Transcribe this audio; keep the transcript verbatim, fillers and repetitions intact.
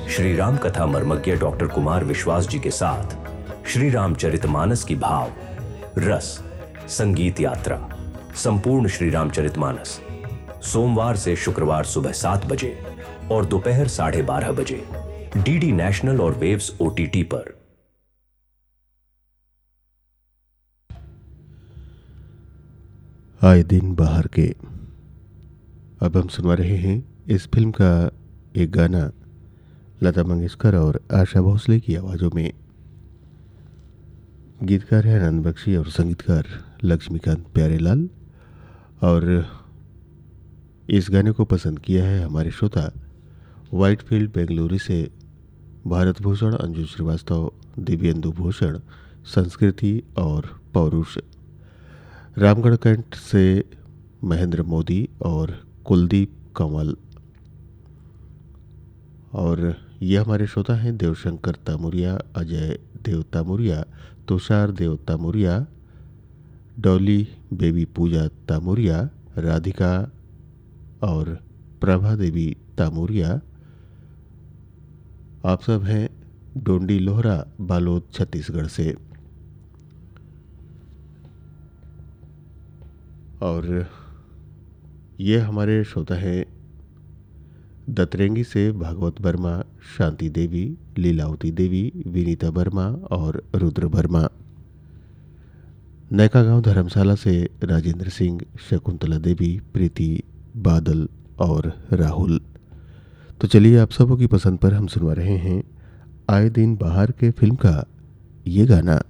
श्री राम कथा मर्मज्ञ डॉक्टर कुमार विश्वास जी के साथ श्री रामचरितमानस की भाव, रस, संगीत यात्रा, संपूर्ण श्री रामचरितमानस सोमवार से शुक्रवार सुबह सात बजे और दोपहर साढ़े बारह बजे डीडी नेशनल और वेव्स ओटीटी पर। आए दिन बाहर के। अब हम सुनवा रहे हैं इस फिल्म का एक गाना लता मंगेशकर और आशा भोसले की आवाज़ों में। गीतकार हैं आनंद बख्शी और संगीतकार लक्ष्मीकांत प्यारेलाल। और इस गाने को पसंद किया है हमारे श्रोता व्हाइटफील्ड बेंगलुरु से भारत भूषण, अंजू श्रीवास्तव, दिव्येंदु भूषण, संस्कृति और पौरुष। रामगढ़ कैंट से महेंद्र मोदी और कुलदीप कंवल। और ये हमारे श्रोता हैं देवशंकर तामुरिया, अजय देव तामुरिया, तुषार देव तामुरिया, डॉली बेबी पूजा तामुरिया, राधिका और प्रभा देवी तामुरिया। आप सब हैं डोंडी लोहरा, बालोद, छत्तीसगढ़ से। और ये हमारे श्रोता हैं दतरेंगी से भागवत वर्मा, शांति देवी, लीलावती देवी, विनीता वर्मा और रुद्र वर्मा। नैका गांव धर्मशाला से राजेंद्र सिंह, शकुंतला देवी, प्रीति, बादल और राहुल। तो चलिए आप सबों की पसंद पर हम सुनवा रहे हैं आए दिन बाहर के फिल्म का ये गाना।